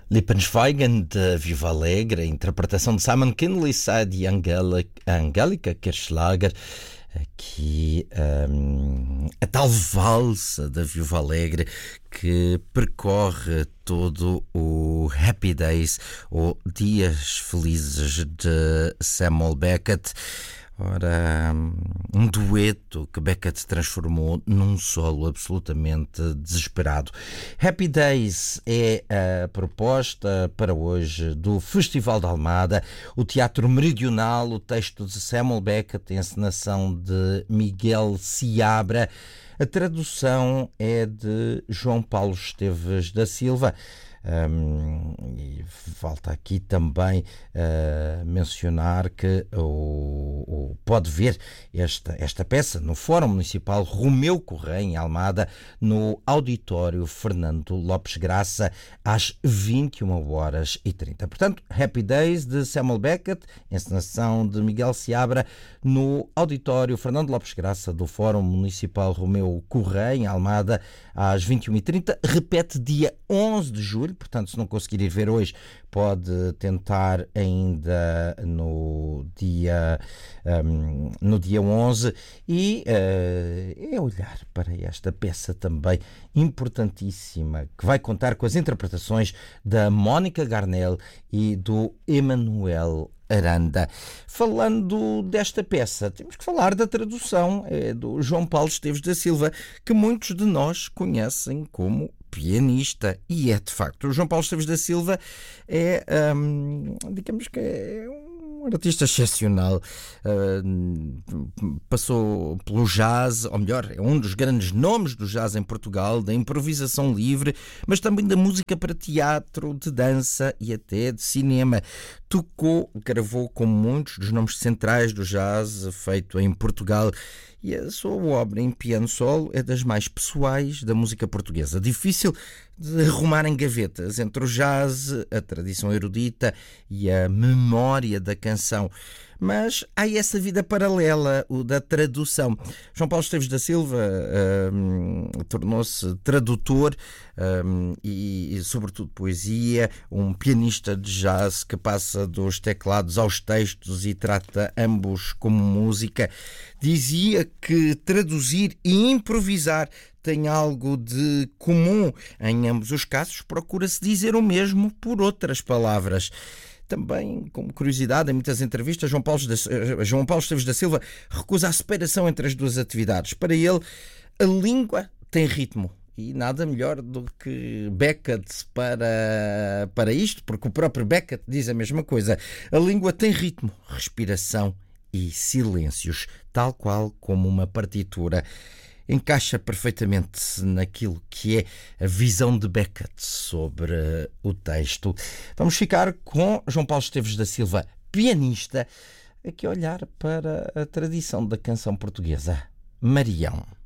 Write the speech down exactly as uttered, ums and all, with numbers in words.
Lippensweigen, de Viva Alegre, a interpretação de Simon Kinley, de Angélica Kirchschlager. Aqui um, a tal valsa da Viúva Alegre que percorre todo o Happy Days, ou Dias Felizes, de Samuel Beckett. Ora, um dueto que Beckett transformou num solo absolutamente desesperado. Happy Days é a proposta para hoje do Festival de Almada, o Teatro Meridional, o texto de Samuel Beckett, a encenação de Miguel Seabra. A tradução é de João Paulo Esteves da Silva. Um, e falta aqui também uh, mencionar que o, o, pode ver esta, esta peça no Fórum Municipal Romeu Correia, em Almada, no Auditório Fernando Lopes Graça, às vinte e uma horas e trinta. Portanto, Happy Days, de Samuel Beckett, encenação de Miguel Seabra, no Auditório Fernando Lopes Graça do Fórum Municipal Romeu Correia, em Almada, às vinte e uma e trinta. Repete dia onze de julho. Portanto, se não conseguir ir ver hoje, pode tentar ainda no dia, um, no dia onze. E uh, é olhar para esta peça também importantíssima, que vai contar com as interpretações da Mónica Garnel e do Emanuel Aranda. Falando desta peça, temos que falar da tradução, é do João Paulo Esteves da Silva, que muitos de nós conhecem como pianista, e é de facto. O João Paulo Esteves da Silva é, hum, digamos que é um artista excepcional. Uh, passou pelo jazz, ou melhor, é um dos grandes nomes do jazz em Portugal, da improvisação livre, mas também da música para teatro, de dança e até de cinema. Tocou, gravou com muitos dos nomes centrais do jazz feito em Portugal, e a sua obra em piano solo é das mais pessoais da música portuguesa. Difícil de arrumar em gavetas entre o jazz, a tradição erudita e a memória da canção. Mas há essa vida paralela, o da tradução. João Paulo Esteves da Silva um, tornou-se tradutor um, e, e, sobretudo, poesia, um pianista de jazz que passa dos teclados aos textos e trata ambos como música. Dizia que traduzir e improvisar tem algo de comum. Em ambos os casos, procura-se dizer o mesmo por outras palavras. Também, como curiosidade, em muitas entrevistas, João Paulo, João Paulo Esteves da Silva recusa a separação entre as duas atividades. Para ele, a língua tem ritmo. E nada melhor do que Beckett para, para isto, porque o próprio Beckett diz a mesma coisa. A língua tem ritmo, respiração e silêncios, tal qual como uma partitura. Encaixa perfeitamente naquilo que é a visão de Beckett sobre o texto. Vamos ficar com João Paulo Esteves da Silva, pianista, aqui a olhar para a tradição da canção portuguesa. Marião.